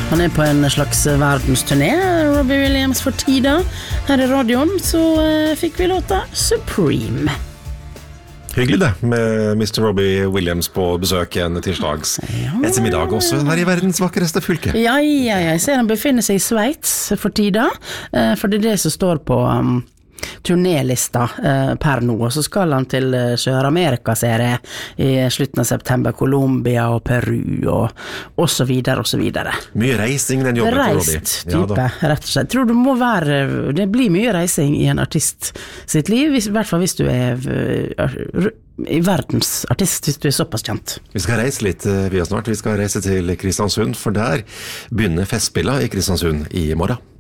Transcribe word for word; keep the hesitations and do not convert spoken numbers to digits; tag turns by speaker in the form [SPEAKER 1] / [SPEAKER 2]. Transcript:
[SPEAKER 1] Han er på en slags verdensturné, Robbie Williams for tida. Her i radioen så uh, fikk vi låta Supreme.
[SPEAKER 2] Hyggelig det, med mister Robbie Williams på besøk en tirsdags ja. Ettermiddag også her i verdens vakreste fylke.
[SPEAKER 1] Ja, ja, ja, jeg ser han befinner seg i Sveits for tida, uh, for det er det som står på... Um, turnélista eh, per nå, og så skal han til eh, Sør-Amerika, ser jeg, i slutten av september, Colombia og Peru, og, og så videre, og så videre.
[SPEAKER 2] Mye reising, den jobben til Robbie.
[SPEAKER 1] Reist type, ja, rett og slett. Jeg tror det må være, det blir mye reising i en artist sitt liv, hvis, i hvert fall hvis du er uh, i verdens artist, hvis du er såpass kjent.
[SPEAKER 2] Vi skal reise litt, vi har snart, vi skal reise til Kristiansund, for der begynner festspillet i Kristiansund i morgen.